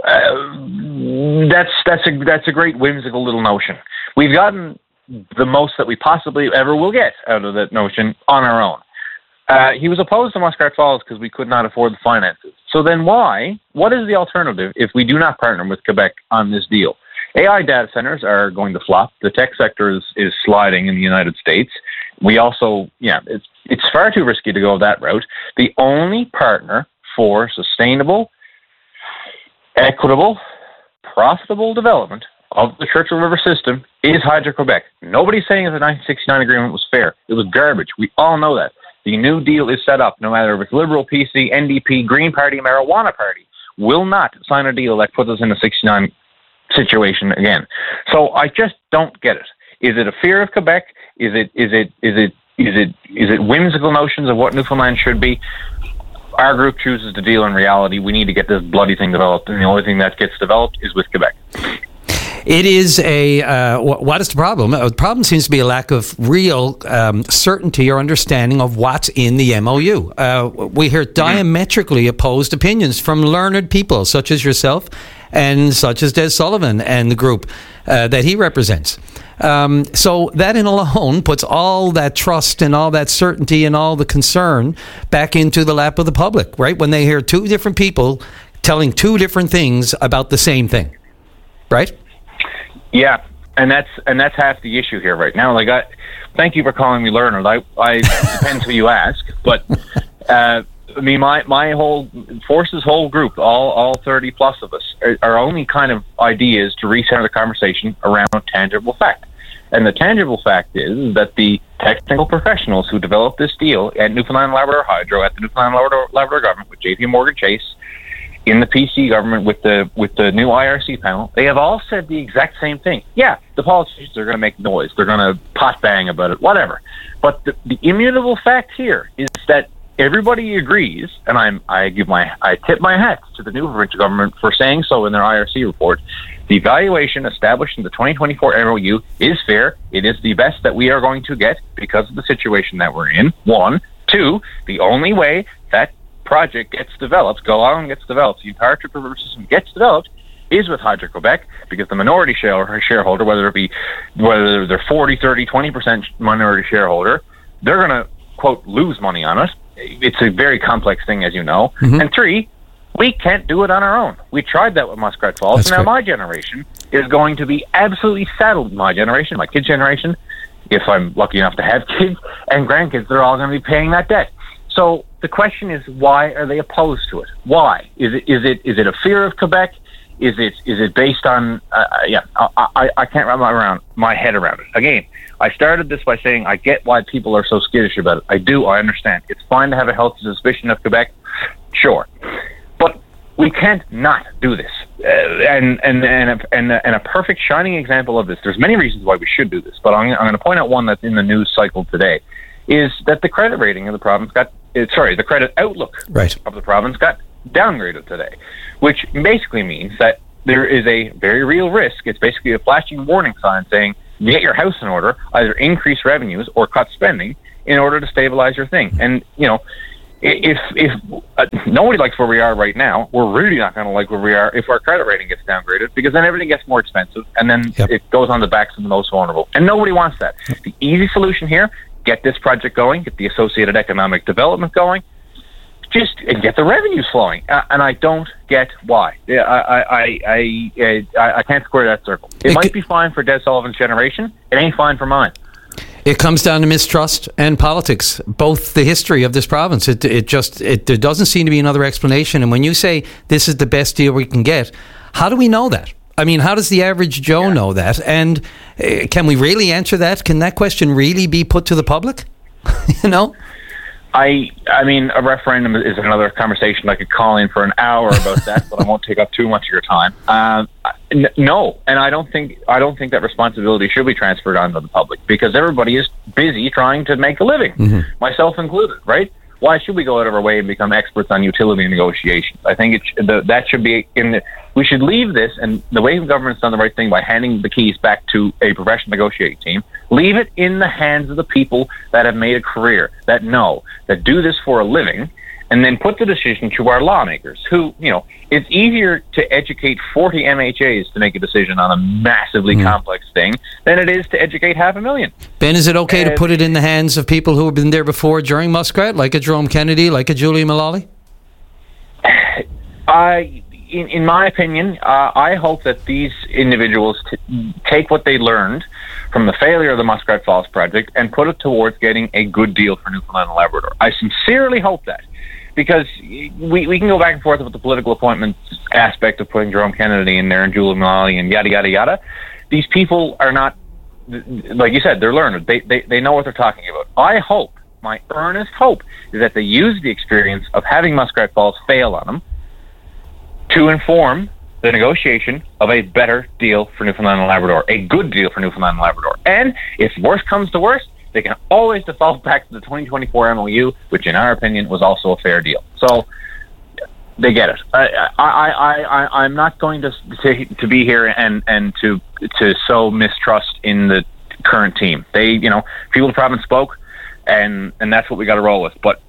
That's a great whimsical little notion. We've gotten the most that we possibly ever will get out of that notion on our own. He was opposed to Muskrat Falls because we could not afford the finances. So then what is the alternative if we do not partner with Quebec on this deal? AI data centers are going to flop. The tech sector is sliding in the United States. We also, it's far too risky to go that route. The only partner for sustainable, equitable, profitable development of the Churchill River system is Hydro-Quebec. Nobody's saying that the 1969 agreement was fair. It was garbage. We all know that. The New Deal is set up, no matter if it's Liberal, PC, NDP, Green Party, Marijuana Party, will not sign a deal that puts us in the 69 situation again. So I just don't get it. Is it a fear of Quebec? Is it whimsical notions of what Newfoundland should be? Our group chooses to deal in reality. We need to get this bloody thing developed, and the only thing that gets developed is with Quebec. It is what is the problem? The problem seems to be a lack of real certainty or understanding of what's in the MOU. We hear diametrically opposed opinions from learned people, such as yourself and such as Des Sullivan and the group that he represents. So that in alone puts all that trust and all that certainty and all the concern back into the lap of the public, right? When they hear two different people telling two different things about the same thing, right? Yeah, and that's half the issue here right now. Thank you for calling me learned. I depends who you ask, but my whole Force's whole group, all 30 plus of us, our only kind of idea is to recenter the conversation around tangible fact. And the tangible fact is that the technical professionals who developed this deal at Newfoundland and Labrador Hydro, at the Newfoundland and Labrador government with JP Morgan Chase, in the PC government with the new IRC panel, they have all said the exact same thing. Yeah, the politicians are going to make noise. They're going to pot bang about it, whatever. But the immutable fact here is that everybody agrees, and I tip my hat to the new provincial government for saying so in their IRC report. The valuation established in the 2024 MOU is fair. It is the best that we are going to get because of the situation that we're in. 1. 2, the only way that project gets developed, Gull Island gets developed, the entire Churchill River system gets developed, is with Hydro-Quebec, because the minority shareholder, whether they're 40, 30, 20% minority shareholder, they're going to, quote, lose money on it. It's a very complex thing, as you know. Mm-hmm. And 3, we can't do it on our own. We tried that with Muskrat Falls, and now my generation is going to be absolutely saddled. My generation, my kids' generation, if I'm lucky enough to have kids and grandkids, they're all going to be paying that debt. So the question is, why are they opposed to it? Why? Is it a fear of Quebec? Is it based on? I can't wrap my head around it. Again, I started this by saying I get why people are so skittish about it. I do. I understand. It's fine to have a healthy suspicion of Quebec, sure, but we can't not do this. And a perfect shining example of this. There's many reasons why we should do this, but I'm going to point out one that's in the news cycle today. Is that the credit rating of the province the credit outlook of the province got downgraded today, which basically means that there is a very real risk. It's basically a flashing warning sign saying, get your house in order, either increase revenues or cut spending in order to stabilize your thing. And, if nobody likes where we are right now, we're really not going to like where we are if our credit rating gets downgraded, because then everything gets more expensive, and then it goes on the backs of the most vulnerable. And nobody wants that. The easy solution here, get this project going, get the associated economic development going, and get the revenues flowing. And I don't get why. I can't square that circle. It might be fine for Des Sullivan's generation. It ain't fine for mine. It comes down to mistrust and politics, both the history of this province. There doesn't seem to be another explanation. And when you say this is the best deal we can get, how do we know that? I mean, how does the average Joe know that? And can we really answer that? Can that question really be put to the public? I mean, a referendum is another conversation. I could call in for an hour about that, but I won't take up too much of your time. No, and I don't think that responsibility should be transferred onto the public, because everybody is busy trying to make a living, myself included, right? Why should we go out of our way and become experts on utility negotiations? I think that should be we should leave this, and the way the government's done the right thing by handing the keys back to a professional negotiating team, leave it in the hands of the people that have made a career, that do this for a living, and then put the decision to our lawmakers who, it's easier to educate 40 MHAs to make a decision on a massively complex thing than it is to educate 500,000. Ben, is it okay to put it in the hands of people who have been there before during Muskrat, like a Jerome Kennedy, like a Julia Mullally? In my opinion, I hope that these individuals take what they learned from the failure of the Muskrat Falls project and put it towards getting a good deal for Newfoundland and Labrador. I sincerely hope that, because we can go back and forth with the political appointments aspect of putting Jerome Kennedy in there and Julia Mullally and yada, yada, yada. These people are not, like you said, they're learned. They know what they're talking about. I hope, my earnest hope, is that they use the experience of having Muskrat Falls fail on them to inform the negotiation of a better deal for Newfoundland and Labrador, a good deal for Newfoundland and Labrador. And if worse comes to worse, they can always default back to the 2024 MOU, which in our opinion was also a fair deal. So they get it. I'm not going to be here and to sow mistrust in the current team. People of the province spoke, and that's what we got to roll with. But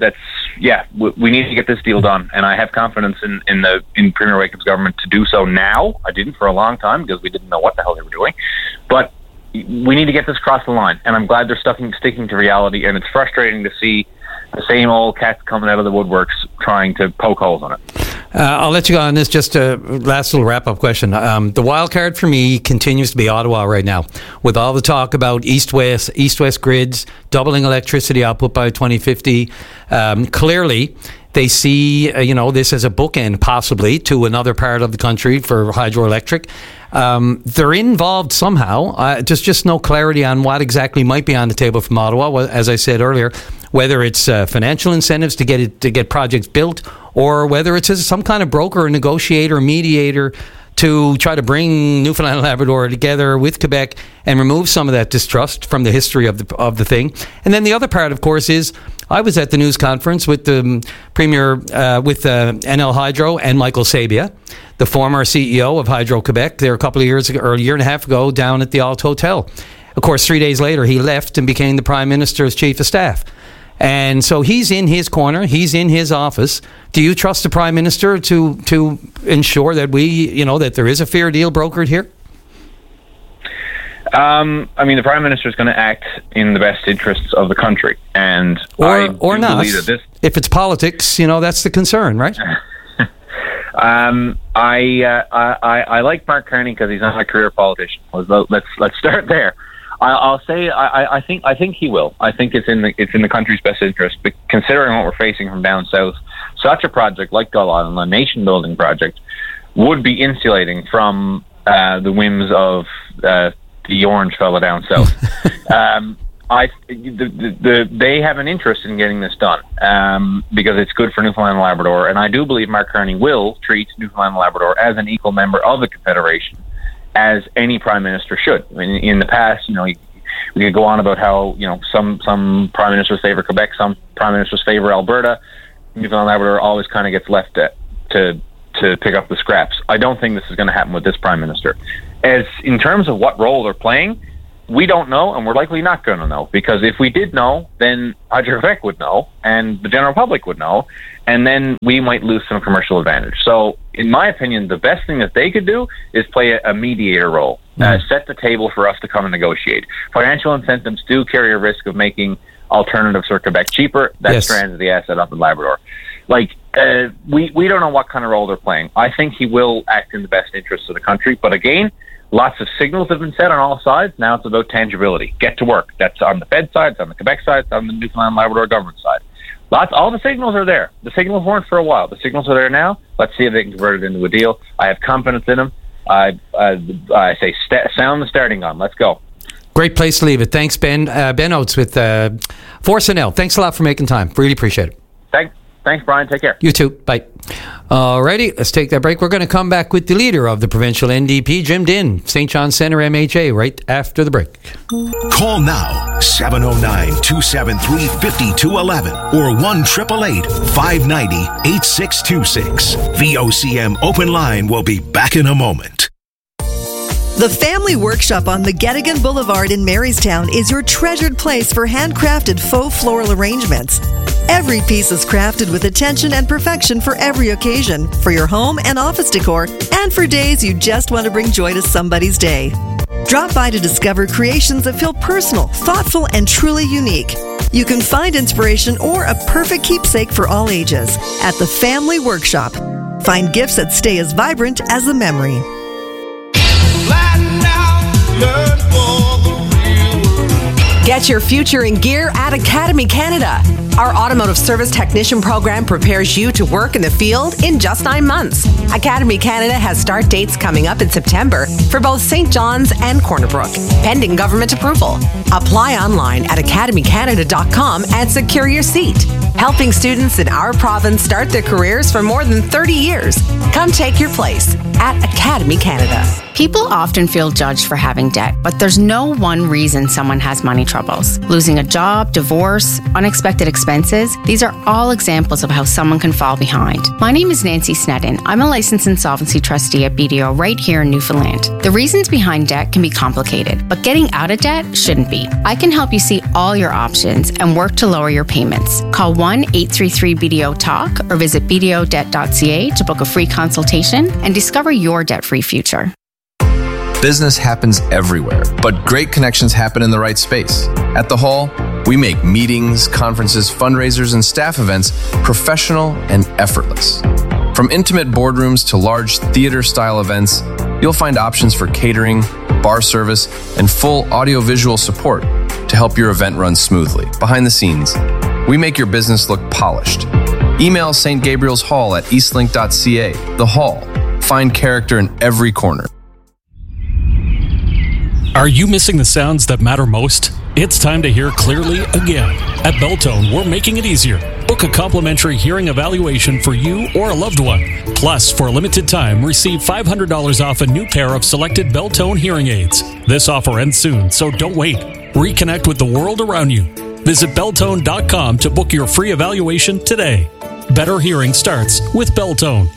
we need to get this deal done, and I have confidence in Premier Wakem's government to do so now. I didn't for a long time because we didn't know what the hell they were doing, but we need to get this across the line, and I'm glad they're sticking to reality. And it's frustrating to see the same old cats coming out of the woodworks trying to poke holes on it. I'll let you go on this. Just a last little wrap-up question. The wild card for me continues to be Ottawa right now, with all the talk about east-west grids, doubling electricity output by 2050. Clearly, they see this as a bookend possibly to another part of the country for hydroelectric. They're involved somehow. There's just no clarity on what exactly might be on the table from Ottawa. As I said earlier, whether it's financial incentives to get projects built, or whether it's some kind of broker or negotiator, mediator to try to bring Newfoundland and Labrador together with Quebec and remove some of that distrust from the history of the thing. And then the other part, of course, is I was at the news conference with the Premier, with NL Hydro and Michael Sabia, the former CEO of Hydro-Quebec, there a couple of years ago, or a year and a half ago, down at the Alt Hotel. Of course, 3 days later, he left and became the Prime Minister's Chief of Staff. And so he's in his corner, he's in his office. Do you trust the Prime Minister to ensure that that there is a fair deal brokered here? The Prime Minister is going to act in the best interests of the country, and or not. If it's politics, that's the concern, right? I like Mark Carney because he's not a career politician. Let's start there. I'll say I think he will. I think it's in the country's best interest. But considering what we're facing from down south, such a project like Gull Island, a nation building project, would be insulating from the whims of the orange fella down south. They have an interest in getting this done because it's good for Newfoundland and Labrador, and I do believe Mark Carney will treat Newfoundland and Labrador as an equal member of the Confederation, as any Prime Minister should. I mean, in the past, we could go on about how some Prime Ministers favor Quebec, some Prime Ministers favor Alberta. Newfoundland and Labrador always kind of gets left to pick up the scraps. I don't think this is going to happen with this Prime Minister. As in terms of what role they're playing, we don't know, and we're likely not going to know, because if we did know, then Hydro-Quebec would know, and the general public would know, and then we might lose some commercial advantage. So, in my opinion, the best thing that they could do is play a mediator role, set the table for us to come and negotiate. Financial incentives do carry a risk of making alternatives for Quebec cheaper. That strands the asset up in Labrador. We don't know what kind of role they're playing. I think he will act in the best interests of the country, but again, lots of signals have been set on all sides. Now it's about tangibility. Get to work. That's on the Fed side, it's on the Quebec side, it's on the Newfoundland Labrador government side. All the signals are there. The signals weren't for a while. The signals are there now. Let's see if they can convert it into a deal. I have confidence in them. I say sound the starting gun. Let's go. Great place to leave it. Thanks, Ben. Ben Oates with Force NL. Thanks a lot for making time. Really appreciate it. Thanks, Brian. Take care. You too. Bye. Alrighty, let's take that break. We're going to come back with the leader of the provincial NDP, Jim Dinn, St. John Centre MHA, right after the break. Call now, 709-273-5211 or 1-888-590-8626. VOCM Open Line will be back in a moment. The Family Workshop on McGettigan Boulevard in Marystown is your treasured place for handcrafted faux floral arrangements. Every piece is crafted with attention and perfection for every occasion, for your home and office decor, and for days you just want to bring joy to somebody's day. Drop by to discover creations that feel personal, thoughtful, and truly unique. You can find inspiration or a perfect keepsake for all ages at the Family Workshop. Find gifts that stay as vibrant as the memory. Get your future in gear at Academy Canada. Our automotive service technician program prepares you to work in the field in just 9 months. Academy Canada has start dates coming up in September for both St. John's and Corner Brook, pending government approval. Apply online at academycanada.com and secure your seat. Helping students in our province start their careers for more than 30 years. Come take your place at Academy Canada. People often feel judged for having debt, but there's no one reason someone has money troubles. Losing a job, divorce, unexpected expenses, these are all examples of how someone can fall behind. My name is Nancy Sneddon. I'm a licensed insolvency trustee at BDO right here in Newfoundland. The reasons behind debt can be complicated, but getting out of debt shouldn't be. I can help you see all your options and work to lower your payments. Call 1-833-BDO-TALK or visit bdodebt.ca to book a free consultation and discover your debt-free future. Business happens everywhere, but great connections happen in the right space. At The Hall, we make meetings, conferences, fundraisers, and staff events professional and effortless. From intimate boardrooms to large theater-style events, you'll find options for catering, bar service, and full audiovisual support to help your event run smoothly. Behind the scenes, we make your business look polished. Email St. Gabriel's Hall at eastlink.ca. The Hall. Find character in every corner. Are you missing the sounds that matter most? It's time to hear clearly again. At Beltone, we're making it easier. Book a complimentary hearing evaluation for you or a loved one. Plus, for a limited time, receive $500 off a new pair of selected Beltone hearing aids. This offer ends soon, so don't wait. Reconnect with the world around you. Visit Beltone.com to book your free evaluation today. Better hearing starts with Beltone.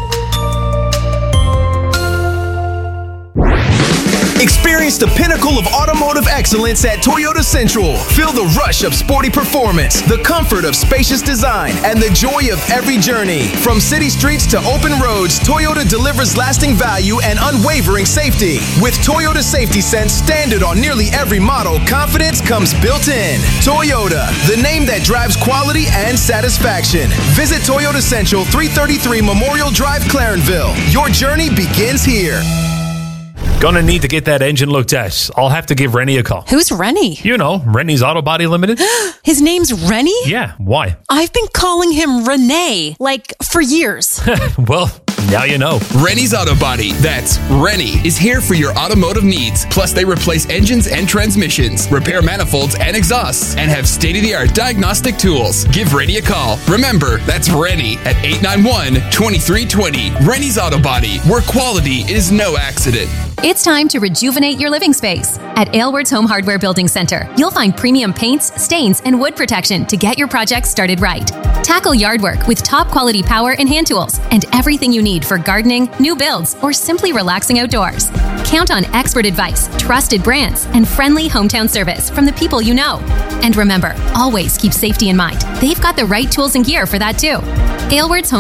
Experience the pinnacle of automotive excellence at Toyota Central. Feel the rush of sporty performance, the comfort of spacious design, and the joy of every journey. From city streets to open roads, Toyota delivers lasting value and unwavering safety. With Toyota Safety Sense standard on nearly every model, confidence comes built in. Toyota, the name that drives quality and satisfaction. Visit Toyota Central, 333 Memorial Drive, Clarenville. Your journey begins here. Gonna need to get that engine looked at. I'll have to give Rennie a call. Who's Rennie? You know, Rennie's Auto Body Limited. His name's Rennie? Yeah, why? I've been calling him Renee, for years. Well, Now you know. Rennie's Auto Body, that's Rennie, is here for your automotive needs. Plus, they replace engines and transmissions, repair manifolds and exhausts, and have state-of-the-art diagnostic tools. Give Rennie a call. Remember, that's Rennie at 891-2320. Rennie's Auto Body, where quality is no accident. It's time to rejuvenate your living space. At Aylward's Home Hardware Building Center, you'll find premium paints, stains, and wood protection to get your project started right. Tackle yard work with top quality power and hand tools and everything you need for gardening, new builds, or simply relaxing outdoors. Count on expert advice, trusted brands, and friendly hometown service from the people you know. And remember, always keep safety in mind. They've got the right tools and gear for that too. Aylward's Home